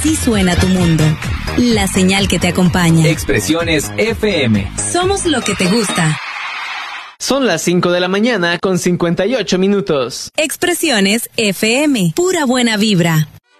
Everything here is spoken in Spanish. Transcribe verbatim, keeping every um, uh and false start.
Así suena tu mundo. La señal que te acompaña. Expresiones F M. Somos lo que te gusta. Son las cinco de la mañana con cincuenta y ocho minutos. Expresiones F M. Pura buena vibra.